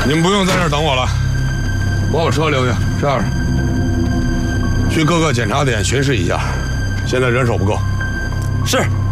你们不用在这儿等我了，我把车留下。这样，去各个检查点巡视一下，现在人手不够。 是。